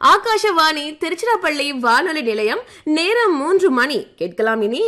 ஆகாஷவாணி திருச்சிராப்பள்ளி வானொலி நிலையம். நேரம் 3 மணி. கேட்கலாம் இனி.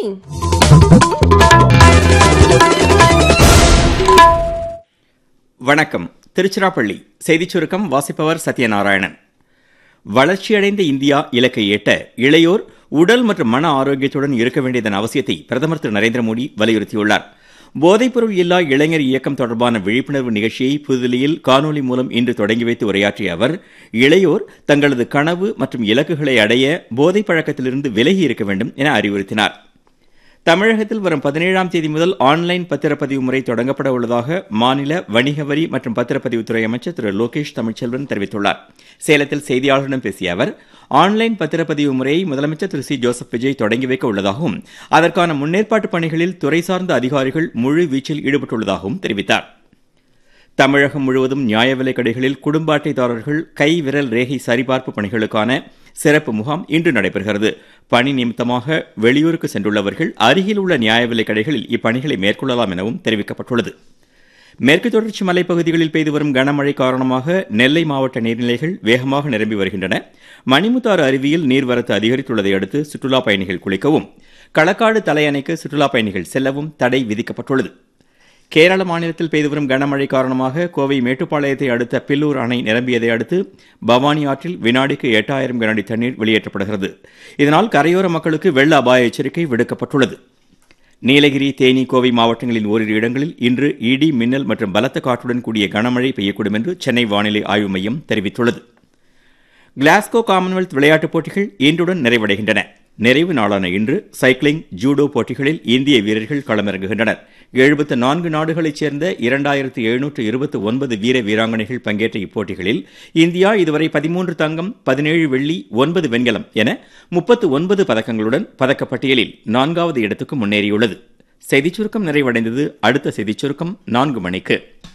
வணக்கம். திருச்சிராப்பள்ளி செய்திச் சுருக்கம் வாசிப்பவர் சத்யநாராயணன். வளர்ச்சியடைந்த இந்தியா இலக்கை எட்ட இளையோர் உடல் மற்றும் மன ஆரோக்கியத்துடன் இருக்க வேண்டியதன் அவசியத்தை பிரதமர் திரு நரேந்திர மோடி வலியுறுத்தியுள்ளார். போதைப்பொருள் இல்லா இளைஞர் இயக்கம் தொடர்பான விழிப்புணர்வு நிகழ்ச்சியை புதுதில்லியில் காணொலி மூலம் இன்று தொடங்கி வைத்து உரையாற்றிய அவர், இளையோர் தங்களது கனவு மற்றும் இலக்குகளை அடைய போதைப் பழக்கத்திலிருந்து விலகி இருக்க வேண்டும் என அறிவுறுத்தினார். தமிழகத்தில் வரும் 17ஆம் தேதி முதல் ஆன்லைன் பத்திரப்பதிவு முறை தொடங்கப்பட உள்ளதாக மாநில வணிக வரி மற்றும் பத்திரப்பதிவுத்துறை அமைச்சர் திரு லோகேஷ் தமிழ்ச்செல்வன் தெரிவித்துள்ளார். சேலத்தில் செய்தியாளர்களிடம் பேசிய அவர், ஆன்லைன் பத்திரப்பதிவு முறையை முதலமைச்சர் திரு சி ஜோசப் விஜய் தொடங்கி வைக்க உள்ளதாகவும் அதற்கான முன்னேற்பாட்டு பணிகளில் துறை சார்ந்த அதிகாரிகள் முழு வீச்சில் ஈடுபட்டுள்ளதாகவும் தெரிவித்தார். தமிழகம் முழுவதும் நியாய விலைக் கடைகளில் குடும்ப அட்டைதாரர்கள் கை விரல் ரேகை சரிபார்ப்பு பணிகளுக்கான சிறப்பு முகாம் இன்று நடைபெறுகிறது. பணி நிமித்தமாக வெளியூருக்கு சென்றுள்ளவர்கள் அருகில் உள்ள நியாய விலைக் கடைகளில் இப்பணிகளை மேற்கொள்ளலாம் எனவும் தெரிவிக்கப்பட்டுள்ளது. மேற்கு தொடர்ச்சி மலைப்பகுதிகளில் பெய்து வரும் கனமழை காரணமாக நெல்லை மாவட்ட நீர்நிலைகள் வேகமாக நிரம்பி வருகின்றன. மணிமுத்தாறு அருவியில் நீர்வரத்து அதிகரித்துள்ளதை அடுத்து சுற்றுலாப் பயணிகள் குளிக்கவும், களக்காடு தலையணைக்கு சுற்றுலாப் பயணிகள் செல்லவும் தடை விதிக்கப்பட்டுள்ளது. கேரள மாநிலத்தில் பெய்து வரும் கனமழை காரணமாக கோவை மேட்டுப்பாளையத்தை அடுத்த பில்லூர் அணை நிரம்பியதை அடுத்து பவானி ஆற்றில் வினாடிக்கு 8000 கனஅடி தண்ணீர் வெளியேற்றப்படுகிறது. இதனால் கரையோர மக்களுக்கு வெள்ள அபாய எச்சரிக்கை விடுக்கப்பட்டுள்ளது. நீலகிரி, தேனி, கோவை மாவட்டங்களின் ஓரிரு இடங்களில் இன்று இடி, மின்னல் மற்றும் பலத்த காற்றுடன் கூடிய கனமழை பெய்யக்கூடும் என்று சென்னை வானிலை ஆய்வு மையம் தெரிவித்துள்ளது. கிளாஸ்கோ காமன்வெல்த் விளையாட்டுப் போட்டிகள் இன்றுடன் நிறைவடைகின்றன. நிறைவு நாளான இன்று சைக்கிளிங், ஜூடோ போட்டிகளில் இந்திய வீரர்கள் களமிறங்குகின்றனர். 74 நாடுகளைச் சேர்ந்த 2729 வீர வீராங்கனைகள் பங்கேற்ற இப்போட்டிகளில் இந்தியா இதுவரை 13 தங்கம், 17 வெள்ளி, 9 வெண்கலம் என 39 பதக்கங்களுடன் பதக்கப்பட்டியலில் 4வது இடத்துக்கு முன்னேறியுள்ளது. செய்திச் சுருக்கம் நிறைவடைந்தது. அடுத்த செய்திச் சுருக்கம் 4 மணிக்கு.